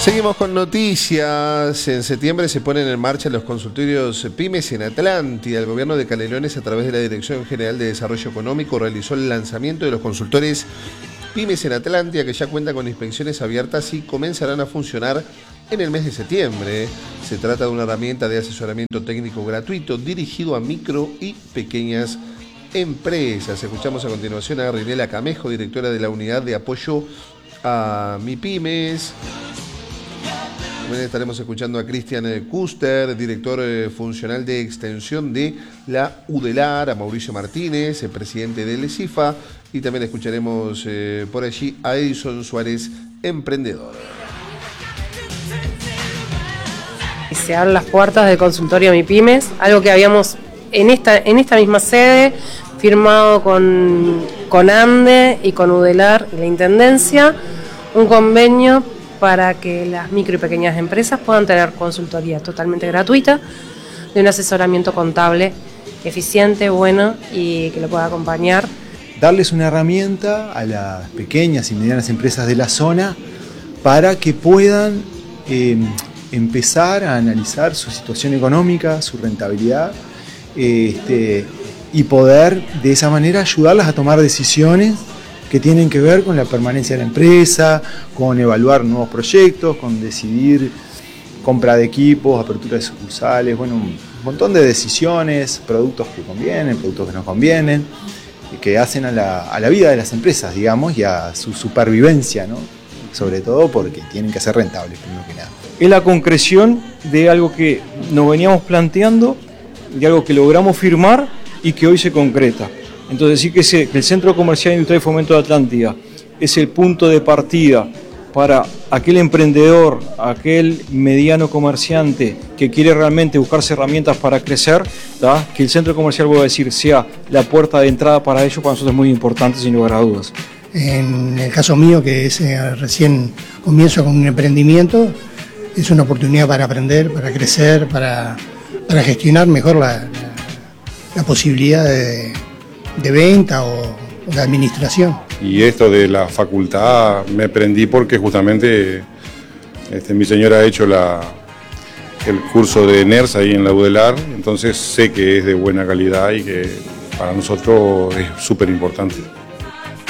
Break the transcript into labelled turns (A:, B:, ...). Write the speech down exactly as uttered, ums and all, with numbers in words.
A: Seguimos con noticias. En septiembre se ponen en marcha los consultorios Pymes en Atlántida. El gobierno de Canelones, a través de la Dirección General de Desarrollo Económico, realizó el lanzamiento de los consultores Pymes en Atlántida, que ya cuentan con inspecciones abiertas y comenzarán a funcionar en el mes de septiembre. Se trata de una herramienta de asesoramiento técnico gratuito dirigido a micro y pequeñas empresas. Escuchamos a continuación a Rinela Camejo, directora de la Unidad de Apoyo a MIPYMES. También estaremos escuchando a Cristian Kuster, director eh, funcional de extensión de la UDELAR, a Mauricio Martínez, el presidente del CIFA, y también escucharemos eh, por allí a Edison Suárez, emprendedor.
B: Se abren las puertas del consultorio MIPYMES, algo que habíamos en esta, en esta misma sede firmado con, con ANDE y con UDELAR y la Intendencia, un convenio para que las micro y pequeñas empresas puedan tener consultoría totalmente gratuita, de un asesoramiento contable eficiente, bueno y que lo pueda acompañar.
C: Darles una herramienta a las pequeñas y medianas empresas de la zona para que puedan eh, empezar a analizar su situación económica, su rentabilidad, eh, este, y poder de esa manera ayudarlas a tomar decisiones que tienen que ver con la permanencia de la empresa, con evaluar nuevos proyectos, con decidir compra de equipos, apertura de sucursales, bueno, un montón de decisiones, productos que convienen, productos que no convienen, que hacen a la, a la vida de las empresas, digamos, y a su supervivencia, ¿no? Sobre todo porque tienen que ser rentables, primero que nada.
D: Es la concreción de algo que nos veníamos planteando, de algo que logramos firmar y que hoy se concreta. Entonces sí que, se, que el Centro Comercial Industrial y Fomento de Atlántida es el punto de partida para aquel emprendedor, aquel mediano comerciante que quiere realmente buscarse herramientas para crecer, ¿tá? Que el Centro Comercial, voy a decir, sea la puerta de entrada para ello, para nosotros es muy importante, sin lugar a dudas.
E: En el caso mío, que es eh, recién comienzo con un emprendimiento, es una oportunidad para aprender, para crecer, para, para gestionar mejor la, la, la posibilidad de de venta o de administración.
F: Y esto de la facultad me prendí porque justamente este, mi señora ha hecho la, el curso de NERS ahí en la UDELAR, entonces sé que es de buena calidad y que para nosotros es súper importante.